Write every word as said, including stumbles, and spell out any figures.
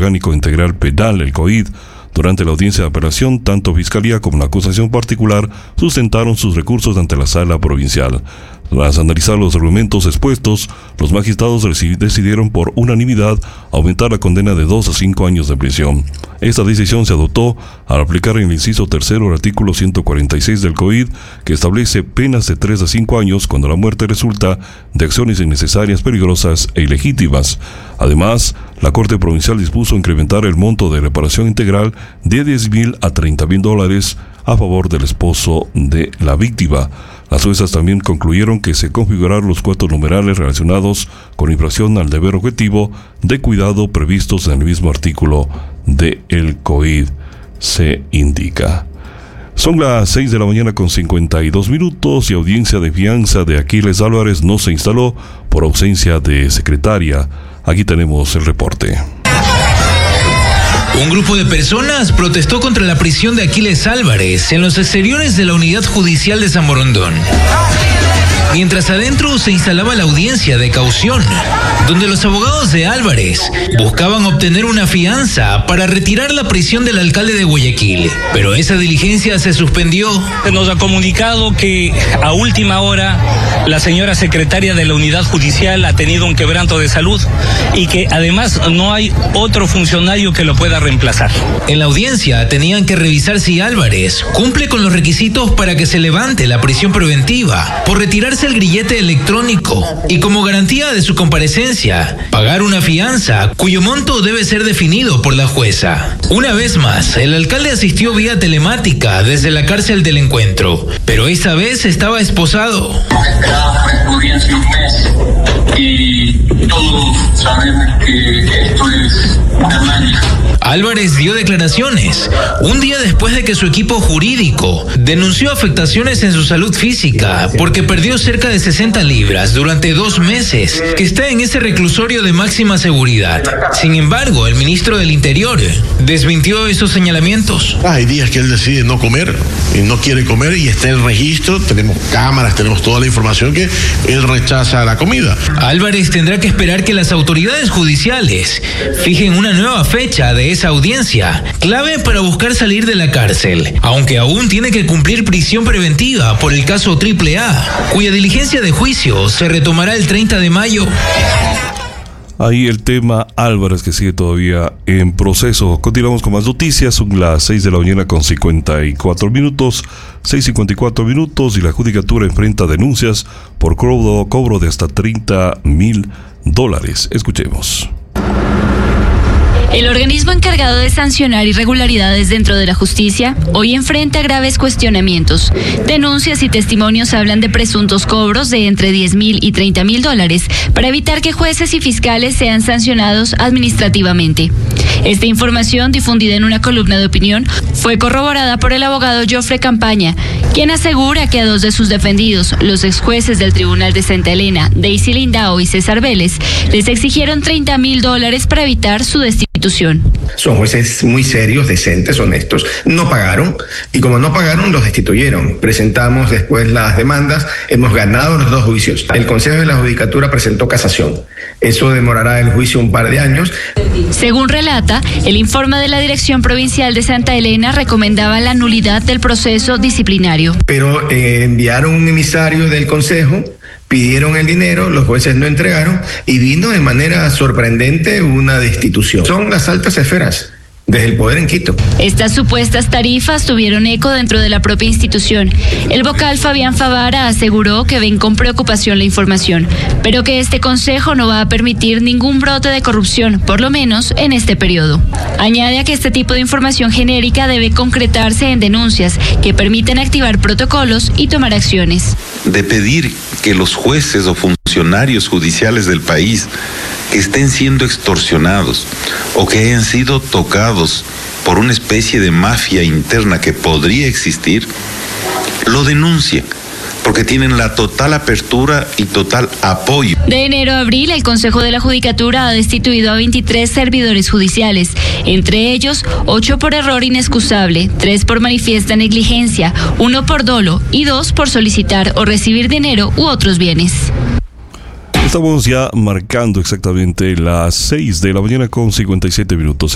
Orgánico Integral Penal, el C O I D. Durante la audiencia de apelación, tanto Fiscalía como la acusación particular sustentaron sus recursos ante la Sala Provincial. Tras analizar los argumentos expuestos, los magistrados decidieron por unanimidad aumentar la condena de dos a cinco años de prisión. Esta decisión se adoptó al aplicar en el inciso tercero el artículo ciento cuarenta y seis del C O I D, que establece penas de tres a cinco años cuando la muerte resulta de acciones innecesarias, peligrosas e ilegítimas. Además, la Corte Provincial dispuso incrementar el monto de reparación integral de diez mil a treinta mil dólares a favor del esposo de la víctima. Las juezas también concluyeron que se configuraron los cuatro numerales relacionados con infracción al deber objetivo de cuidado previstos en el mismo artículo del C O I D, se indica. Son las seis de la mañana con cincuenta y dos minutos y audiencia de fianza de Aquiles Álvarez no se instaló por ausencia de secretaria. Aquí tenemos el reporte. Un grupo de personas protestó contra la prisión de Aquiles Álvarez en los exteriores de la Unidad Judicial de San Borondón, mientras adentro se instalaba la audiencia de caución, donde los abogados de Álvarez buscaban obtener una fianza para retirar la prisión del alcalde de Guayaquil, pero esa diligencia se suspendió. Se nos ha comunicado que a última hora la señora secretaria de la Unidad Judicial ha tenido un quebranto de salud y que además no hay otro funcionario que lo pueda reemplazar. En la audiencia tenían que revisar si Álvarez cumple con los requisitos para que se levante la prisión preventiva por retirarse el grillete electrónico y, como garantía de su comparecencia, pagar una fianza cuyo monto debe ser definido por la jueza. Una vez más, el alcalde asistió vía telemática desde la cárcel del Encuentro, pero esta vez estaba esposado. Esperábamos esta audiencia un mes y todos sabemos que esto es una maña. Álvarez dio declaraciones un día después de que su equipo jurídico denunció afectaciones en su salud física porque perdió cerca de sesenta libras durante dos meses que está en ese reclusorio de máxima seguridad. Sin embargo, el ministro del Interior desmintió esos señalamientos. Hay días que él decide no comer y no quiere comer y está en el registro, tenemos cámaras, tenemos toda la información que él rechaza la comida. Álvarez tendrá que esperar que las autoridades judiciales fijen una nueva fecha de esa audiencia, clave para buscar salir de la cárcel, aunque aún tiene que cumplir prisión preventiva por el caso Triple A, cuya diligencia de juicio se retomará el treinta de mayo. Ahí el tema Álvarez, que sigue todavía en proceso. Continuamos con más noticias. Son las seis de la mañana con cincuenta y cuatro minutos, seis cincuenta y cuatro minutos, y la Judicatura enfrenta denuncias por cobro, cobro de hasta treinta mil dólares. Escuchemos. El organismo encargado de sancionar irregularidades dentro de la justicia hoy enfrenta graves cuestionamientos. Denuncias y testimonios hablan de presuntos cobros de entre diez mil y treinta mil dólares para evitar que jueces y fiscales sean sancionados administrativamente. Esta información, difundida en una columna de opinión, fue corroborada por el abogado Jofre Campaña, quien asegura que a dos de sus defendidos, los ex jueces del Tribunal de Santa Elena, Daisy Lindao y César Vélez, les exigieron treinta mil dólares para evitar su destitución. Son jueces muy serios, decentes, honestos. No pagaron y como no pagaron, los destituyeron. Presentamos después las demandas, hemos ganado los dos juicios. El Consejo de la Judicatura presentó casación. Eso demorará el juicio un par de años. Según relata, el informe de la Dirección Provincial de Santa Elena recomendaba la nulidad del proceso disciplinario. Pero eh, enviaron un emisario del Consejo, pidieron el dinero, los jueces no entregaron y vino de manera sorprendente una destitución. Son las altas esferas desde el poder en Quito. Estas supuestas tarifas tuvieron eco dentro de la propia institución. El vocal Fabián Favara aseguró que ven con preocupación la información, pero que este consejo no va a permitir ningún brote de corrupción, por lo menos en este periodo. Añade a que este tipo de información genérica debe concretarse en denuncias que permiten activar protocolos y tomar acciones. De pedir que los jueces o funcionarios judiciales del país que estén siendo extorsionados o que hayan sido tocados por una especie de mafia interna que podría existir, lo denuncien, porque tienen la total apertura y total apoyo. De enero a abril, el Consejo de la Judicatura ha destituido a veintitrés servidores judiciales, entre ellos ocho por error inexcusable, tres por manifiesta negligencia, uno por dolo y dos por solicitar o recibir dinero u otros bienes. Estamos ya marcando exactamente las seis de la mañana con cincuenta y siete minutos.